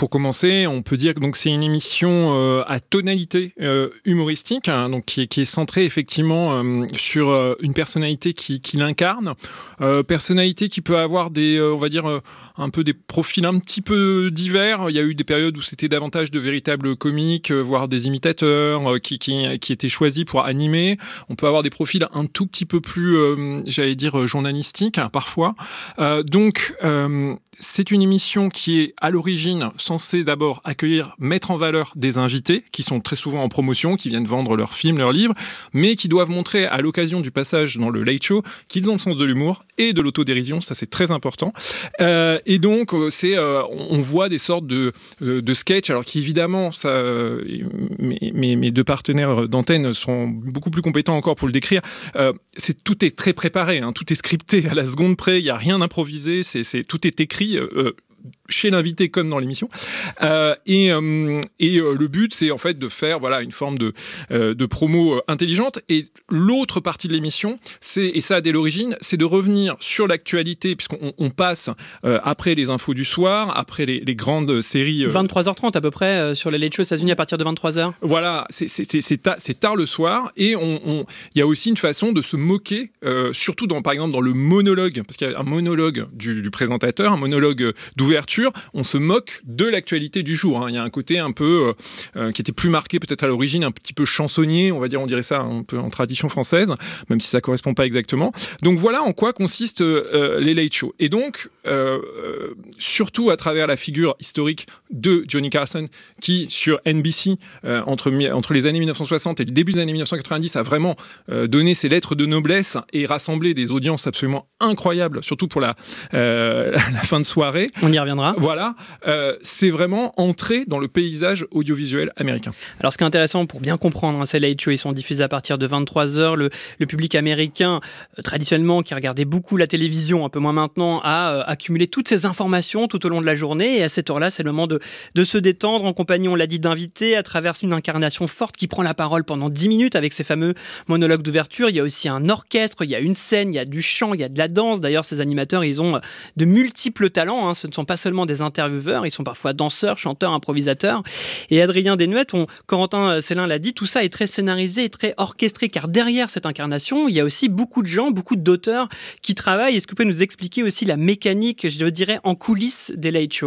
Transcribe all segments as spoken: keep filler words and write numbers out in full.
pour commencer, on peut dire que donc, c'est une émission euh, à tonalité euh, humoristique, hein, donc, qui, est, qui est centrée effectivement euh, sur euh, une personnalité qui, qui l'incarne. Euh, personnalité qui peut avoir des, euh, on va dire, euh, un peu des profils un petit peu divers. Il y a eu des périodes où c'était davantage de véritables comiques, euh, voire des imitateurs euh, qui, qui, qui étaient choisis pour animer. On peut avoir des profils un tout petit peu plus, euh, j'allais dire, journalistiques, hein, parfois. Euh, donc, euh, c'est une émission qui est à l'origine censée d'abord accueillir, mettre en valeur des invités qui sont très souvent en promotion, qui viennent vendre leurs films, leurs livres, mais qui doivent montrer à l'occasion du passage dans le Late Show qu'ils ont le sens de l'humour et de l'autodérision, ça c'est très important. Euh, et donc, c'est, euh, on voit des sortes de, de sketchs, alors qu'évidemment, ça, euh, mes, mes, mes deux partenaires d'antenne sont beaucoup plus compétents encore pour le décrire. Euh, c'est, tout est très préparé, hein, tout est scripté à la seconde près, il n'y a rien d'improvisé, c'est, c'est, tout est écrit euh, chez l'invité comme dans l'émission. Euh, et euh, et euh, le but, c'est en fait de faire voilà, une forme de, euh, de promo euh, intelligente. Et l'autre partie de l'émission, c'est, et ça dès l'origine, c'est de revenir sur l'actualité, puisqu'on on passe euh, après les infos du soir, après les, les grandes séries... Euh, vingt-trois heures trente à peu près, euh, sur les Late Show aux États-Unis à partir de vingt-trois heures. Voilà, c'est, c'est, c'est, c'est, ta, c'est tard le soir. Et il on, on, y a aussi une façon de se moquer, euh, surtout dans, par exemple dans le monologue, parce qu'il y a un monologue du, du présentateur, un monologue d'ouverture. On se moque de l'actualité du jour. Hein. Il y a un côté un peu euh, qui était plus marqué peut-être à l'origine, un petit peu chansonnier, on va dire, on dirait ça un peu en tradition française, même si ça correspond pas exactement. Donc voilà en quoi consistent euh, les Late Show. Et donc euh, euh, surtout à travers la figure historique de Johnny Carson, qui sur N B C euh, entre entre les années mille neuf cent soixante et le début des années mille neuf cent quatre-vingt-dix a vraiment euh, donné ses lettres de noblesse et rassemblé des audiences absolument incroyables, surtout pour la euh, la fin de soirée. On y reviendra. Voilà, euh, c'est vraiment entrer dans le paysage audiovisuel américain. Alors, ce qui est intéressant pour bien comprendre, hein, ces Late Show, ils sont diffusés à partir de vingt-trois heures. Le, le public américain, euh, traditionnellement, qui regardait beaucoup la télévision, un peu moins maintenant, a euh, accumulé toutes ces informations tout au long de la journée. Et à cette heure-là, c'est le moment de, de se détendre en compagnie, on l'a dit, d'invités, à travers une incarnation forte qui prend la parole pendant dix minutes avec ses fameux monologues d'ouverture. Il y a aussi un orchestre, il y a une scène, il y a du chant, il y a de la danse. D'ailleurs, ces animateurs, ils ont de multiples talents. Hein. Ce ne sont pas seulement des intervieweurs, ils sont parfois danseurs, chanteurs, improvisateurs. Et Adrien Desnuettes, on, Corentin Célin l'a dit, tout ça est très scénarisé et très orchestré, car derrière cette incarnation, il y a aussi beaucoup de gens, beaucoup d'auteurs qui travaillent. Est-ce que vous pouvez nous expliquer aussi la mécanique, je dirais, en coulisses des Late Show ?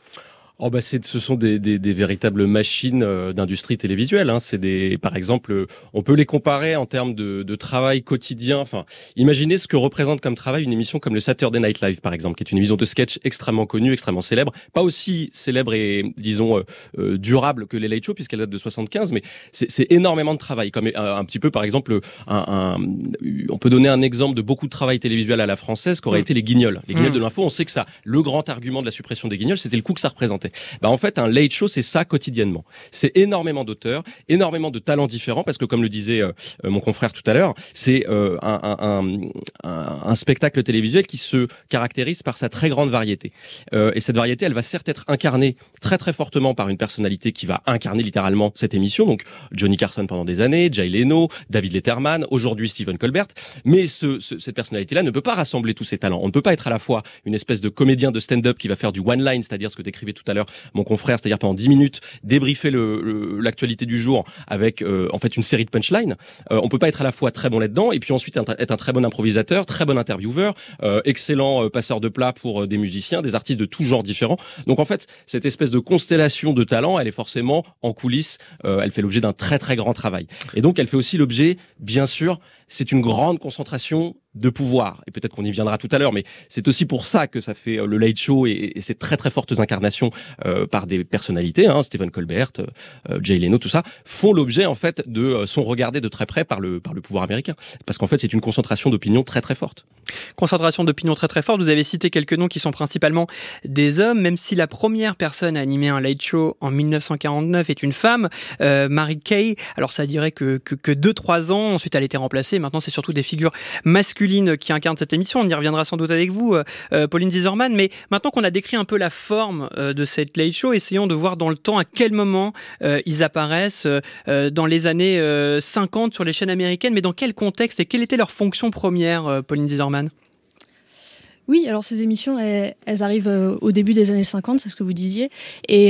Oh bah c'est, ce sont des, des, des véritables machines euh, d'industrie télévisuelle. Hein. C'est des, par exemple, euh, on peut les comparer en termes de, de travail quotidien. Enfin, imaginez ce que représente comme travail une émission comme le Saturday Night Live, par exemple, qui est une émission de sketch extrêmement connue, extrêmement célèbre, pas aussi célèbre et disons euh, euh, durable que les Late Show puisqu'elle date de soixante-quinze, mais c'est, c'est énormément de travail. Comme un, un petit peu, par exemple, un, un, on peut donner un exemple de beaucoup de travail télévisuel à la française qu'aurait mmh. été les Guignols. Les Guignols mmh. de l'info, on sait que ça, le grand argument de la suppression des Guignols, c'était le coût que ça représentait. Bah en fait, un Late Show, c'est ça quotidiennement. C'est énormément d'auteurs, énormément de talents différents, parce que comme le disait euh, mon confrère tout à l'heure, c'est euh, un, un, un, un spectacle télévisuel qui se caractérise par sa très grande variété. Euh, et cette variété, elle va certes être incarnée très très fortement par une personnalité qui va incarner littéralement cette émission, donc Johnny Carson pendant des années, Jay Leno, David Letterman, aujourd'hui Stephen Colbert, mais ce, ce, cette personnalité-là ne peut pas rassembler tous ses talents. On ne peut pas être à la fois une espèce de comédien de stand-up qui va faire du one-line, c'est-à-dire ce que décrivait tout à l'heure mon confrère, c'est-à-dire pendant dix minutes débriefer le, le, l'actualité du jour avec euh, en fait une série de punchlines. Euh, on peut pas être à la fois très bon là-dedans et puis ensuite être un très bon improvisateur, très bon intervieweur, euh, excellent euh, passeur de plats pour euh, des musiciens, des artistes de tout genre différents. Donc en fait, cette espèce de constellation de talents, elle est forcément en coulisses, euh, elle fait l'objet d'un très très grand travail. Et donc elle fait aussi l'objet, bien sûr, c'est une grande concentration de pouvoir. Et peut-être qu'on y viendra tout à l'heure, mais c'est aussi pour ça que ça fait le Late Show et, et ces très très fortes incarnations euh, par des personnalités, hein, Stephen Colbert, euh, Jay Leno, tout ça, font l'objet en fait de euh, sont regardés de très près par le par le pouvoir américain, parce qu'en fait c'est une concentration d'opinion très très forte. Concentration d'opinion très très forte. Vous avez cité quelques noms qui sont principalement des hommes, même si la première personne à animer un Late Show en dix-neuf cent quarante-neuf est une femme, euh, Mary Kay. Alors ça dirait que que, que deux trois ans. Ensuite elle a été remplacée. Maintenant c'est surtout des figures masculines qui incarne cette émission. On y reviendra sans doute avec vous, euh, Pauline Zizerman. Mais maintenant qu'on a décrit un peu la forme euh, de cette Late Show, essayons de voir dans le temps à quel moment euh, ils apparaissent euh, dans les années euh, cinquante sur les chaînes américaines, mais dans quel contexte et quelle était leur fonction première, euh, Pauline Zizerman ? Oui, alors ces émissions, elles, elles arrivent au début des années cinquante, c'est ce que vous disiez. Et